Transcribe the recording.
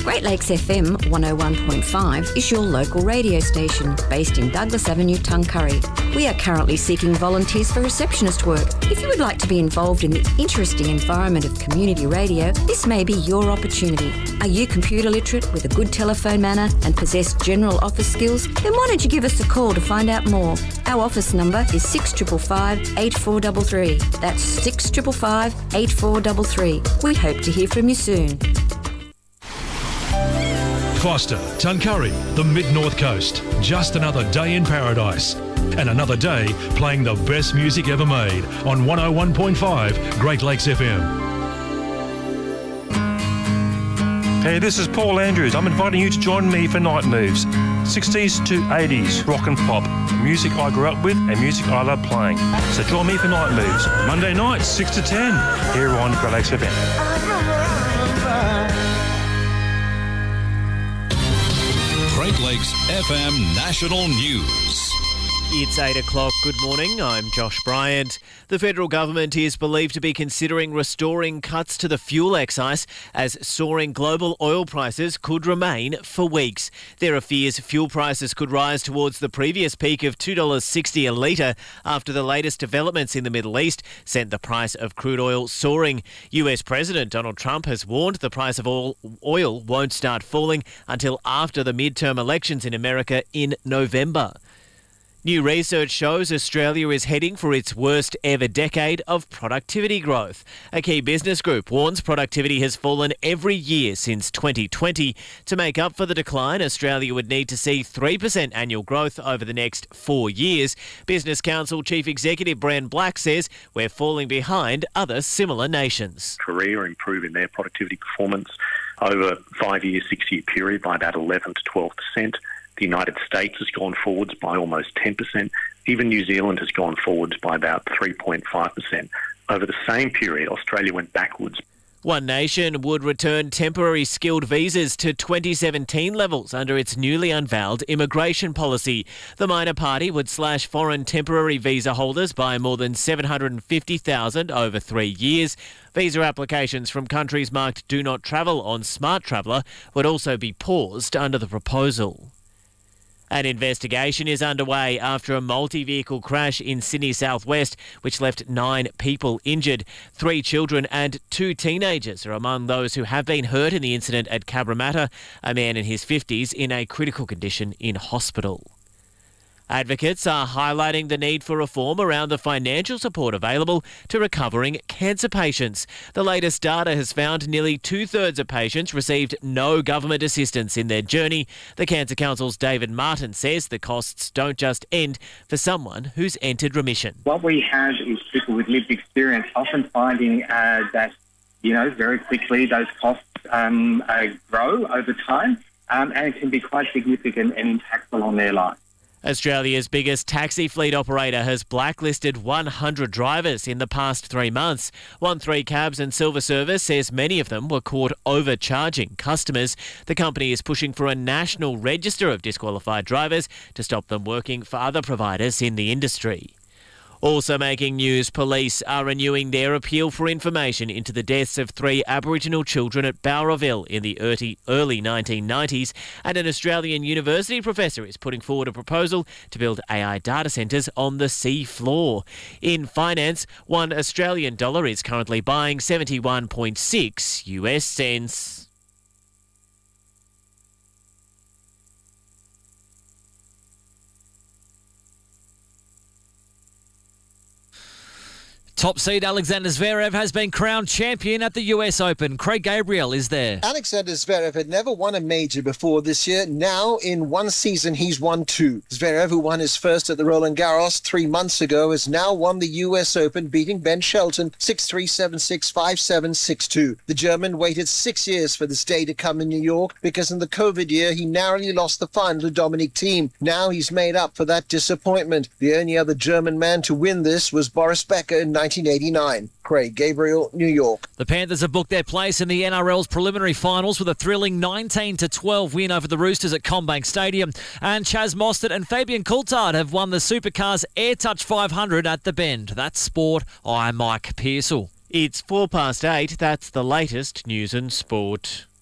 Great Lakes FM 101.5 is your local radio station based in Douglas Avenue, Tuncurry. We are currently seeking volunteers for receptionist work. If you would like to be involved in the interesting environment of community radio, this may be your opportunity. Are you computer literate with a good telephone manner and possess general office skills? Then why don't you give us a call to find out more? Our office number is 6555 8433. That's 6555 8433. We hope to hear from you soon. Foster, Tuncurry, the Mid-North Coast. Just another day in paradise. And another day playing the best music ever made on 101.5 Great Lakes FM. Hey, this is Paul Andrews. I'm inviting you to join me for Night Moves. 60s to 80s rock and pop. Music I grew up with and music I love playing. So join me for Night Moves. Monday night, 6 to 10, here on Great Lakes FM. Great Lakes FM National News. It's 8 o'clock. Good morning. I'm Josh Bryant. The federal government is believed to be considering restoring cuts to the fuel excise as soaring global oil prices could remain for weeks. There are fears fuel prices could rise towards the previous peak of $2.60 a litre after the latest developments in the Middle East sent the price of crude oil soaring. US President Donald Trump has warned the price of oil won't start falling until after the midterm elections in America in November. New research shows Australia is heading for its worst ever decade of productivity growth. A key business group warns productivity has fallen every year since 2020. To make up for the decline, Australia would need to see 3% annual growth over the next 4 years. Business Council Chief Executive Bren Black says we're falling behind other similar nations. Korea are improving their productivity performance over a 5-year, 6-year period by about 11 to 12%. The United States has gone forwards by almost 10%. Even New Zealand has gone forwards by about 3.5%. Over the same period, Australia went backwards. One Nation would return temporary skilled visas to 2017 levels under its newly unveiled immigration policy. The minor party would slash foreign temporary visa holders by more than 750,000 over 3 years. Visa applications from countries marked Do Not Travel on Smart Traveller would also be paused under the proposal. An investigation is underway after a multi-vehicle crash in Sydney southwest, which left 9 people injured. 3 children and 2 teenagers are among those who have been hurt in the incident at Cabramatta, a man in his 50s in a critical condition in hospital. Advocates are highlighting the need for reform around the financial support available to recovering cancer patients. The latest data has found nearly 2/3 of patients received no government assistance in their journey. The Cancer Council's David Martin says the costs don't just end for someone who's entered remission. What we have is people with lived experience often finding that, very quickly those costs grow over time and it can be quite significant and impactful on their life. Australia's biggest taxi fleet operator has blacklisted 100 drivers in the past 3 months. 13Cabs and Silver Service says many of them were caught overcharging customers. The company is pushing for a national register of disqualified drivers to stop them working for other providers in the industry. Also making news, police are renewing their appeal for information into the deaths of 3 Aboriginal children at Bowraville in the early 1990s, and an Australian university professor is putting forward a proposal to build AI data centres on the sea floor. In finance, $1 Australian is currently buying 71.6 US cents. Top seed Alexander Zverev has been crowned champion at the US Open. Craig Gabriel is there. Alexander Zverev had never won a major before this year. Now, in one season, he's won 2. Zverev, who won his first at the Roland Garros 3 months ago, has now won the US Open, beating Ben Shelton 6-3, 7-6, 5-7, 6-2. The German waited 6 years for this day to come in New York because in the COVID year, he narrowly lost the final to Dominic Thiem. Now he's made up for that disappointment. The only other German man to win this was Boris Becker in 1989. Craig Gabriel, New York. The Panthers have booked their place in the NRL's preliminary finals with a thrilling 19-12 win over the Roosters at CommBank Stadium. And Chaz Mostert and Fabian Coulthard have won the Supercars AirTouch 500 at the Bend. That's sport. I'm Mike Pearsall. It's 8:04. That's the latest news and sport.